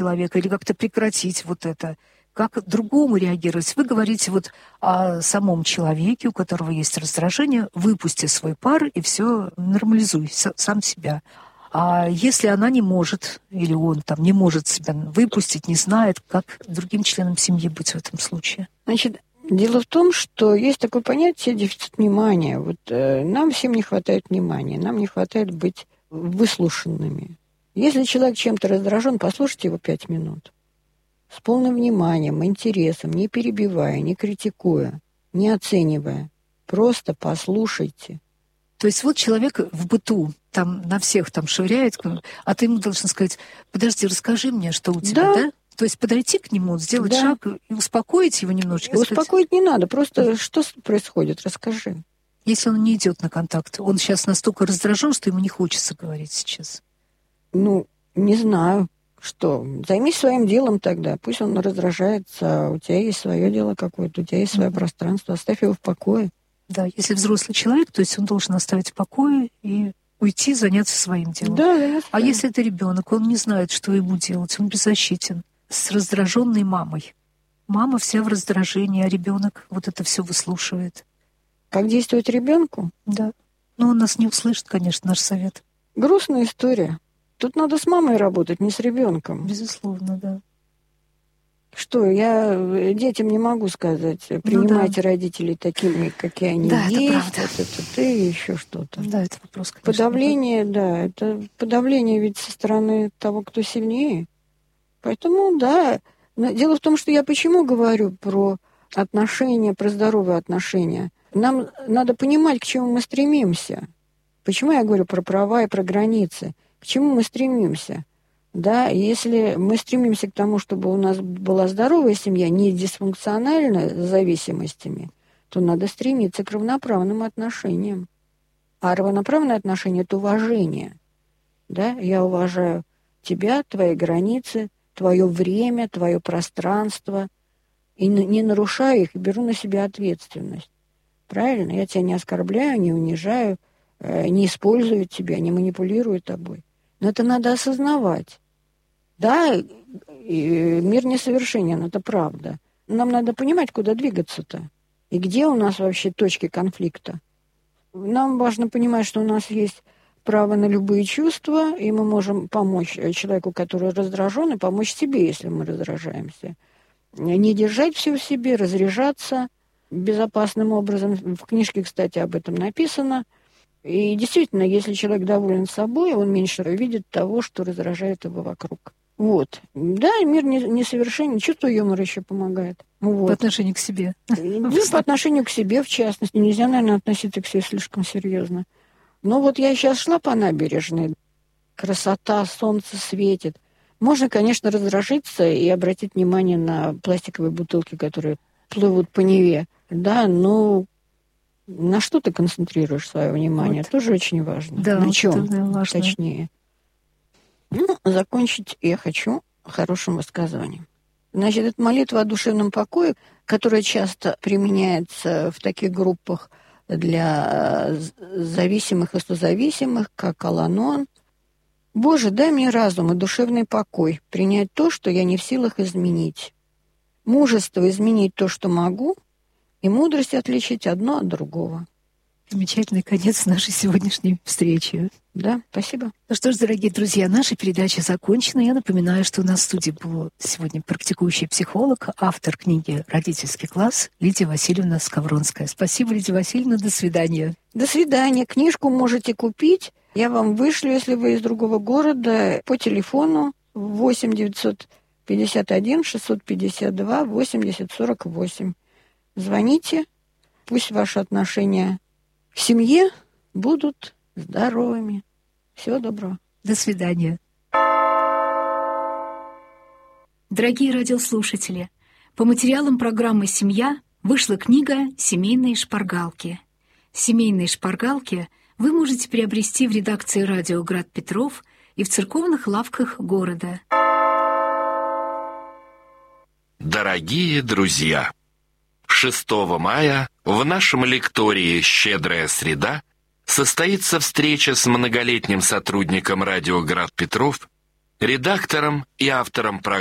человека или как-то прекратить вот это? Как другому реагировать? Вы говорите вот о самом человеке, у которого есть раздражение, выпусти свой пар и все нормализуй сам себя. А если она не может, или он там не может себя выпустить, не знает, как другим членам семьи быть в этом случае? Значит, дело в том, что есть такое понятие дефицит внимания. Вот нам всем не хватает внимания, нам не хватает быть выслушанными. Если человек чем-то раздражен, послушайте его 5 минут. С полным вниманием, интересом, не перебивая, не критикуя, не оценивая. Просто послушайте. То есть вот человек в быту там на всех там швыряет, а ты ему должен сказать: подожди, расскажи мне, что у тебя, да? То есть подойти к нему, сделать шаг и успокоить его немножечко. Успокоить не надо, просто что происходит, расскажи. Если он не идет на контакт, он сейчас настолько раздражен, что ему не хочется говорить сейчас. Ну, не знаю. Что? Займись своим делом тогда. Пусть он раздражается, у тебя есть свое дело какое-то, у тебя есть свое пространство. Оставь его в покое. Да, если взрослый человек, то есть он должен оставить в покое и уйти, заняться своим делом. Да, а если это ребенок, он не знает, что ему делать, он беззащитен. С раздраженной мамой. Мама вся в раздражении, а ребенок вот это все выслушивает. Как действовать ребенку? Да. Но он нас не услышит, конечно, наш совет. Грустная история. Тут надо с мамой работать, не с ребенком. Безусловно, да. Что, я детям не могу сказать, принимайте родителей такими, какие они есть. Это правда. Вот это ты, еще что-то. Да, это вопрос, конечно. Подавление, это подавление ведь со стороны того, кто сильнее. Поэтому, да. Но дело в том, что я почему говорю про отношения, про здоровые отношения. Нам надо понимать, к чему мы стремимся. Почему я говорю про права и про границы? К чему мы стремимся? Да, если мы стремимся к тому, чтобы у нас была здоровая семья, не дисфункциональная с зависимостями, то надо стремиться к равноправным отношениям. А равноправные отношения – это уважение. Да? Я уважаю тебя, твои границы, твое время, твое пространство, и не нарушаю их, и беру на себя ответственность. Правильно? Я тебя не оскорбляю, не унижаю, не использую тебя, не манипулирую тобой. Но это надо осознавать. Да, мир несовершенен, это правда. Но нам надо понимать, куда двигаться-то. И где у нас вообще точки конфликта. Нам важно понимать, что у нас есть право на любые чувства, и мы можем помочь человеку, который раздражен, и помочь себе, если мы раздражаемся. Не держать все в себе, разряжаться безопасным образом. В книжке, кстати, об этом написано. И действительно, если человек доволен собой, он меньше видит того, что раздражает его вокруг. Вот. Да, мир несовершенен, чувство юмора еще помогает. Вот. По отношению к себе. По отношению к себе, в частности. Нельзя, наверное, относиться к себе слишком серьезно. Но вот я сейчас шла по набережной. Красота, солнце светит. Можно, конечно, раздражиться и обратить внимание на пластиковые бутылки, которые плывут по Неве. Да, но на что ты концентрируешь свое внимание? Вот. Тоже очень важно. Да, на чем, важно. Точнее. Закончить я хочу хорошим высказыванием. Значит, это молитва о душевном покое, которая часто применяется в таких группах для зависимых и созависимых, как Ал-Анон. «Боже, дай мне разум и душевный покой, принять то, что я не в силах изменить. Мужество изменить то, что могу, и мудрость отличить одно от другого». Замечательный конец нашей сегодняшней встречи. Да, спасибо. Ну что ж, дорогие друзья, наша передача закончена. Я напоминаю, что у нас в студии был сегодня практикующий психолог, автор книги «Родительский класс» Лидия Васильевна Скавронская. Спасибо, Лидия Васильевна, до свидания. До свидания. Книжку можете купить. Я вам вышлю, если вы из другого города, по телефону 8 951 652 80 48. Звоните. Пусть ваши отношения в семье будут здоровыми. Всего доброго. До свидания. Дорогие радиослушатели, по материалам программы «Семья» вышла книга «Семейные шпаргалки». «Семейные шпаргалки» вы можете приобрести в редакции радио «Град Петров» и в церковных лавках города. Дорогие друзья! 6 мая в нашем лектории «Щедрая среда» состоится встреча с многолетним сотрудником радио «Град Петров», Редактором и автором программы